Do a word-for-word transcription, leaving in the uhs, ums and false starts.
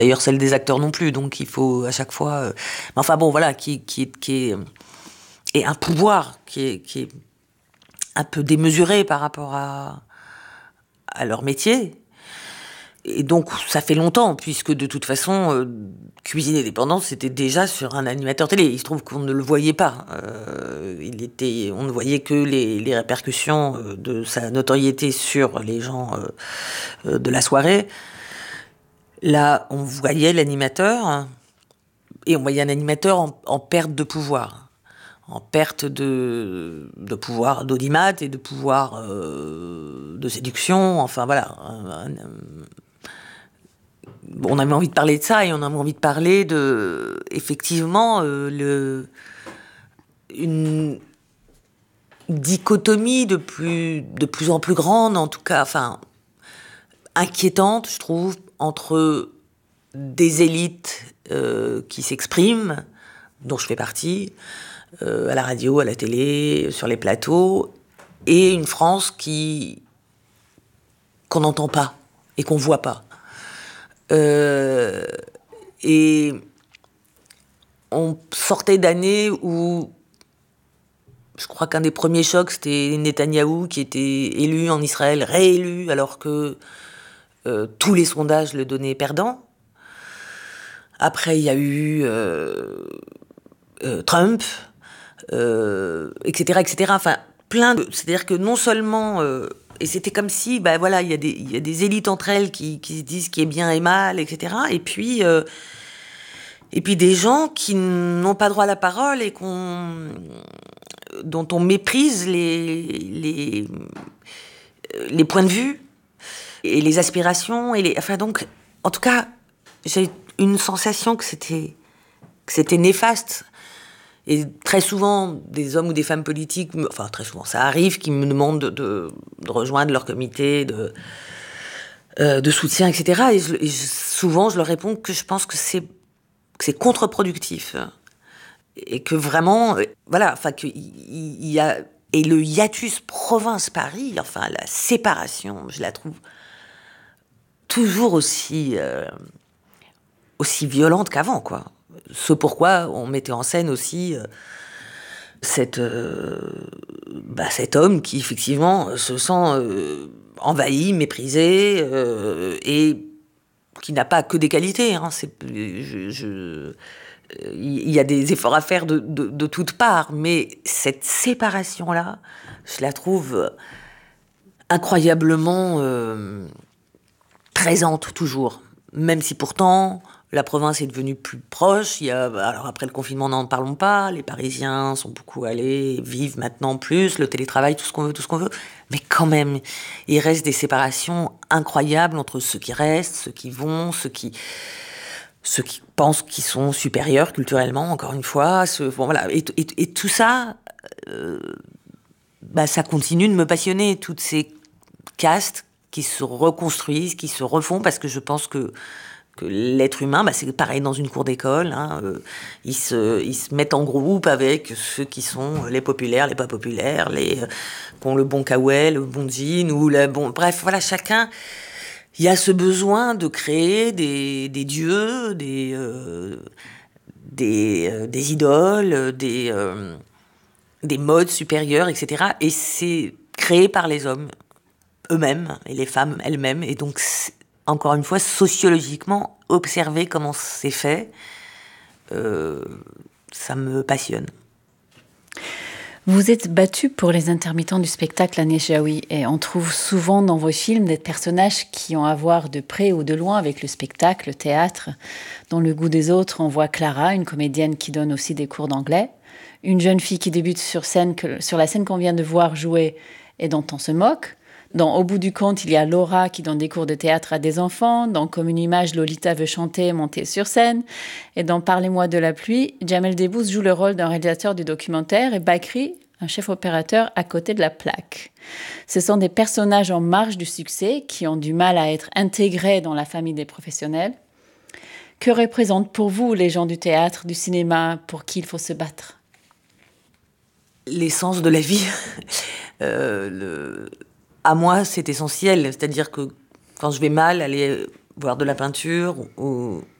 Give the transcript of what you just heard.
D'ailleurs, celle des acteurs non plus, donc il faut à chaque fois... Euh... Mais enfin bon, voilà, qui, qui, qui est... Et un pouvoir qui est, qui est un peu démesuré par rapport à, à leur métier. Et donc, ça fait longtemps, puisque de toute façon, euh, Cuisine et Dépendance, c'était déjà sur un animateur télé. Il se trouve qu'on ne le voyait pas. Euh, il était, on ne voyait que les, les répercussions euh, de sa notoriété sur les gens euh, euh, de la soirée. Là, on voyait l'animateur, et on voyait un animateur en, en perte de pouvoir. En perte de, de pouvoir d'audimat et de pouvoir euh, de séduction. Enfin, voilà. Un, un, on avait envie de parler de ça et on avait envie de parler de, effectivement, euh, le, une dichotomie de plus, de plus en plus grande, en tout cas, enfin, inquiétante, je trouve, entre des élites euh, qui s'expriment, dont je fais partie, euh, à la radio, à la télé, sur les plateaux, et une France qui qu'on n'entend pas et qu'on voit pas. Euh, et on sortait d'années où je crois qu'un des premiers chocs, c'était Netanyahou qui était élu en Israël, réélu, alors que euh, tous les sondages le donnaient perdant. Après, il y a eu euh, euh, Trump, euh, et cetera, et cetera. Enfin, plein de... C'est-à-dire que non seulement... Euh, et c'était comme si, ben voilà, il y a des, il y a des élites entre elles qui, qui se disent ce qui est bien et mal, et cetera. Et puis... Euh, Et puis des gens qui n'ont pas droit à la parole et qu'on, dont on méprise les, les, les points de vue et les aspirations. Et les, enfin donc, en tout cas, j'ai une sensation que c'était, que c'était néfaste. Et très souvent, des hommes ou des femmes politiques, enfin très souvent, ça arrive, qui me demandent de, de, de rejoindre leur comité de, euh, de soutien, et cetera. Et, je, et je, souvent, je leur réponds que je pense que c'est que c'est contre-productif et que vraiment, voilà, enfin qu'il y a et le hiatus province-Paris, enfin la séparation, je la trouve toujours aussi euh, aussi violente qu'avant, quoi. Ce pourquoi on mettait en scène aussi euh, cette euh, bah, cet homme qui effectivement se sent euh, envahi, méprisé euh, et qui n'a pas que des qualités. Hein, c'est, je, je, il y a des efforts à faire de, de, de toutes parts, mais cette séparation-là, je la trouve incroyablement euh, présente toujours. Même si pourtant, la province est devenue plus proche. Il y a, alors après le confinement, n'en parlons pas. Les Parisiens sont beaucoup allés, vivent maintenant plus, le télétravail, tout ce qu'on veut, tout ce qu'on veut. Mais quand même, il reste des séparations incroyables entre ceux qui restent, ceux qui vont, ceux qui, ceux qui pensent qu'ils sont supérieurs culturellement, encore une fois. Ce, bon, voilà. et, et, et tout ça, euh, bah, ça continue de me passionner. Toutes ces castes qui se reconstruisent, qui se refont, parce que je pense que que l'être humain, bah, c'est pareil dans une cour d'école, hein, euh, ils, se, ils se mettent en groupe avec ceux qui sont les populaires, les pas populaires, les euh, qui ont le bon kawaii, le bon jean, ou le bon... Bref, voilà, chacun... Il y a ce besoin de créer des, des dieux, des, euh, des, euh, des idoles, des, euh, des modes supérieurs, et cetera. Et c'est créé par les hommes eux-mêmes, et les femmes elles-mêmes, et donc... Encore une fois, sociologiquement, observer comment c'est fait, euh, ça me passionne. Vous êtes battue pour les intermittents du spectacle, Agnès Jaoui, et on trouve souvent dans vos films des personnages qui ont à voir de près ou de loin avec le spectacle, le théâtre. Dans Le goût des autres, on voit Clara, une comédienne qui donne aussi des cours d'anglais, une jeune fille qui débute sur, scène, que, sur la scène qu'on vient de voir jouer et dont on se moque. Dans Au bout du compte, il y a Laura qui donne des cours de théâtre à des enfants. Dans Comme une image, Lolita veut chanter et monter sur scène. Et dans Parlez-moi de la pluie, Jamel Debbouze joue le rôle d'un réalisateur du documentaire et Bakri, un chef opérateur à côté de la plaque. Ce sont des personnages en marge du succès qui ont du mal à être intégrés dans la famille des professionnels. Que représentent pour vous les gens du théâtre, du cinéma, pour qui il faut se battre ? L'essence de la vie. euh, le... À moi, c'est essentiel. C'est-à-dire que quand je vais mal, aller voir de la peinture ou